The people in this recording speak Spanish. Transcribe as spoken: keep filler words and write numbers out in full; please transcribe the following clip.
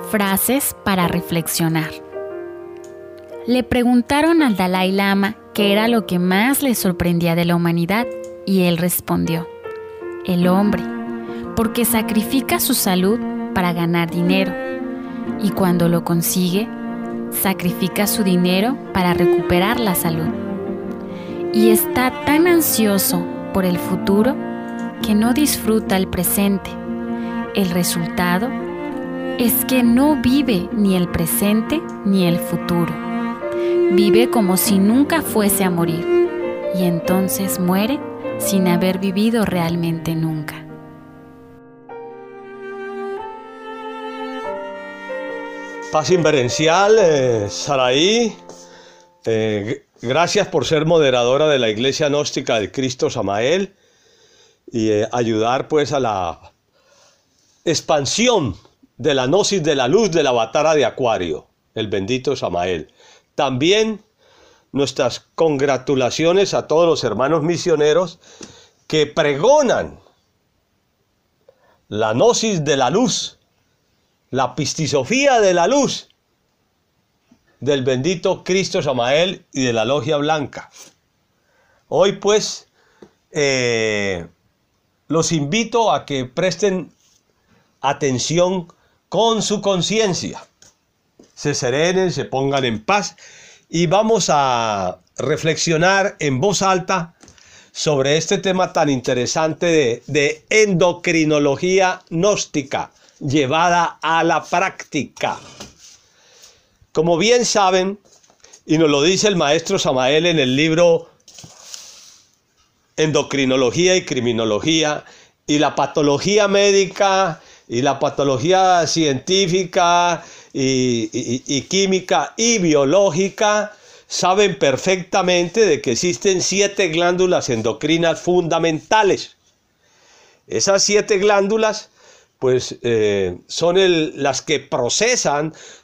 Frases para reflexionar. Le preguntaron al Dalai Lama qué era lo que más le sorprendía de la humanidad y él respondió: el hombre, porque sacrifica su salud para ganar dinero y cuando lo consigue, sacrifica su dinero para recuperar la salud. Y está tan ansioso por el futuro que no disfruta el presente. El resultado es que no vive ni el presente ni el futuro. Vive como si nunca fuese a morir y entonces muere sin haber vivido realmente nunca. Paz inverencial, eh, Saraí, eh, gracias por ser moderadora de la Iglesia Gnóstica del Cristo Samael y eh, ayudar pues a la expansión de la gnosis de la luz de la Avatara de Acuario, el bendito Samael. También nuestras congratulaciones a todos los hermanos misioneros que pregonan la gnosis de la luz, la pistisofía de la luz del bendito Cristo Samael y de la Logia Blanca. Hoy pues eh, los invito a que presten atención con su conciencia, se serenen, se pongan en paz y vamos a reflexionar en voz alta sobre este tema tan interesante de, de endocrinología gnóstica llevada a la práctica. Como bien saben, y nos lo dice el maestro Samael en el libro Endocrinología y Criminología, y la patología médica y la patología científica y, y, y química y biológica saben perfectamente de que existen siete glándulas endocrinas fundamentales. Esas siete glándulas pues eh, son el, las que procesan